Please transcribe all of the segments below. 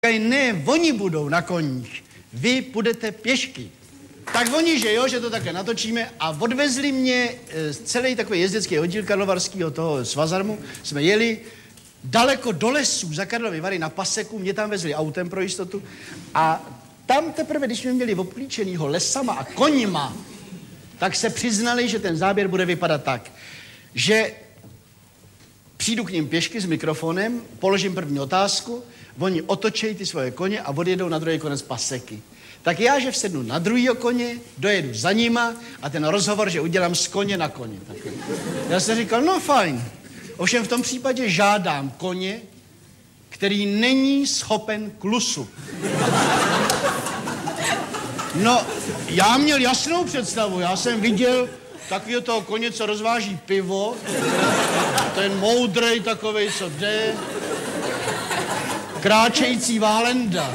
Ne, oni budou na koních, vy půjdete pěšky. Tak oni, že jo, že to takhle natočíme a odvezli mě celý takový jezdecký oddíl karlovarského toho Svazarmu, jsme jeli daleko do lesů za Karlovy Vary na paseku, mě tam vezli autem pro jistotu a tam teprve, když jsme měli obklíčenýho lesama a koňma, tak se přiznali, že ten záběr bude vypadat tak, že přijdu k ním pěšky s mikrofonem, položím první otázku, oni otočejí ty svoje koně a odjedou na druhý konec paseky. Tak já, že vsednu na druhýho koně, dojedu za nima a ten rozhovor, že udělám z koně na koně. Tak já jsem říkal, no fajn. Ovšem v tom případě žádám koně, který není schopen klusu. No, já měl jasnou představu, já jsem viděl takového toho koně, co rozváží pivo, ten moudrej takovej, co jde, kráčející Válenda,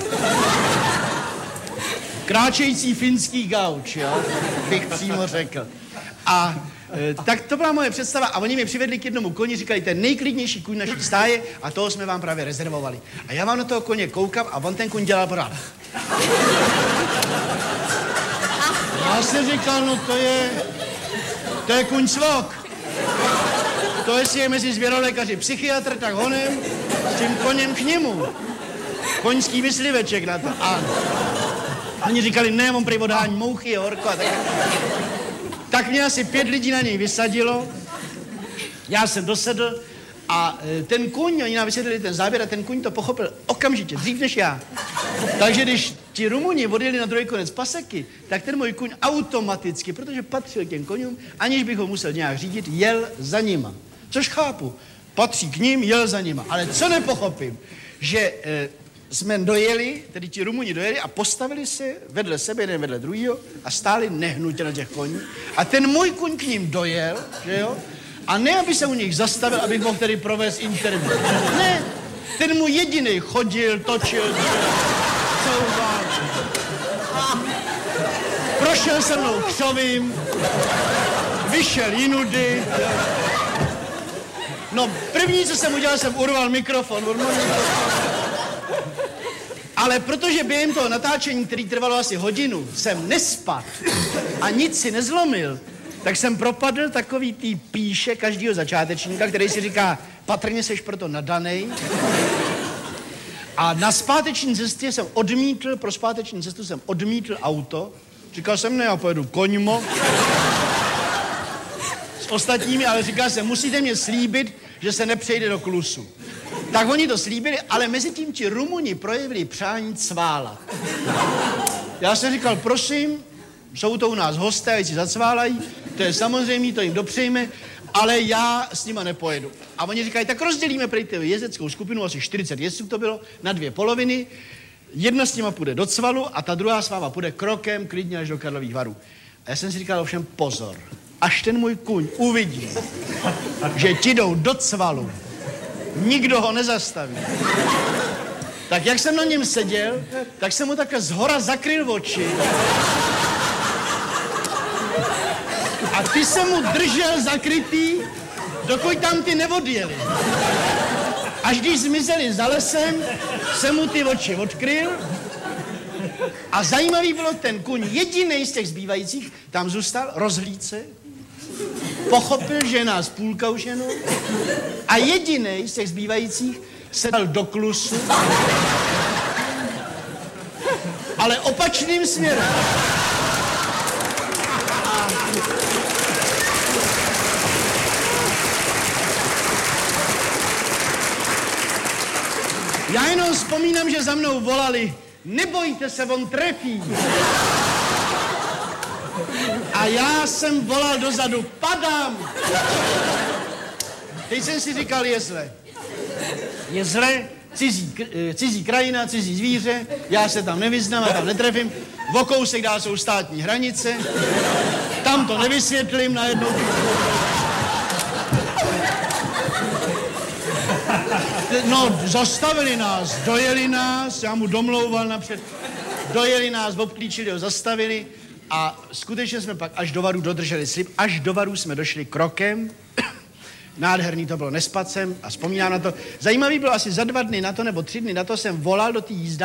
kráčející finský gauč, jo, bych přímo řekl. A tak to byla moje představa a oni mě přivedli k jednomu koni, říkali, ten nejklidnější kůň naší stáje a toho jsme vám právě rezervovali. A já vám na toho koně koukám a on ten kůň dělal pořád. Já jsem říkal, no to je kůň svok. To jestli je mezi zvěrolékaři psychiatr, tak honem s tím koněm k němu. Koňský mysliveček na to. A oni říkali, ne, on prý odhání mouchy, je horko. Tak mě asi 5 lidí na něj vysadilo. Já jsem dosedl a ten kůň, oni nám vysvětlili ten záběr a ten kůň to pochopil okamžitě, dřív než já. Takže když ti Rumuni odjeli na druhý konec paseky, tak ten můj kůň automaticky, protože patřil k těm koňům, aniž bych ho musel nějak řídit, jel za nima. Což chápu, patří k ním, jel za nima. Ale co nepochopím, že jsme dojeli, tedy ti Rumuni dojeli a postavili se vedle sebe, jeden vedle druhýho a stáli nehnutě na těch koních. A ten můj kůň k ním dojel, že jo? A ne, aby se u nich zastavil, abych mohl tedy provést interview. Ne, ten můj jedinej chodil, točil, couval. Prošel se mnou křovím, vyšel jinudy. No, první, co jsem udělal, jsem urval mikrofon. Ale protože během toho natáčení, který trvalo asi hodinu, jsem nespadl a nic si nezlomil, tak jsem propadl takový tý píše každýho začátečníka, který si říká, patrně seš proto nadanej. A na zpáteční cestě jsem odmítl, pro zpáteční cestu jsem odmítl auto. Říkal jsem, ne, já pojedu koňmo s ostatními, ale říkal jsem, musíte mě slíbit, že se nepřejde do klusu. Tak oni to slíbili, ale mezi tím ti Rumuni projevili přání cválat. Já jsem říkal, prosím, jsou to u nás hosté, ať si zacválají, to je samozřejmé, to jim dopřejme, ale já s nima nepojedu. A oni říkají, tak rozdělíme prý jezdeckou skupinu, asi 40 jezdců to bylo, na 2 poloviny, jedna s nima půjde do Cvalu a ta druhá s váma půjde krokem klidně až do Karlových Varů. A já jsem si říkal ovšem pozor, až ten můj kůň uvidí, že ti jdou do Cvalu, nikdo ho nezastaví. Tak jak jsem na něm seděl, tak jsem mu takhle zhora zakryl oči. A ty jsem mu držel zakrytý, dokud tam ty neodjeli. Až když zmizeli za lesem, jsem mu ty oči odkryl. A zajímavý bylo, ten kůň jedinej z těch zbývajících tam zůstal, rozhlídl se, pochopil, že je nás půlka už jenom, a jedinej z těch zbývajících se dal do klusu, ale opačným směrem. Já jenom vzpomínám, že za mnou volali, nebojte se, on trefí. A já jsem volal dozadu, padám. Teď jsem si říkal, je zle, cizí krajina, cizí zvíře, já se tam nevyznám a tam netrefím. O kousek dál jsou státní hranice, tam to nevysvětlím najednou. No, zastavili nás, dojeli nás, já mu domlouval napřed, dojeli nás, obklíčili ho, zastavili a skutečně jsme pak až do Varů dodrželi slib, až do Varů jsme došli krokem, Nádherný to bylo, nespat jsem a vzpomínám na to. Zajímavý bylo asi za 2 dny na to, nebo 3 dny na to jsem volal do té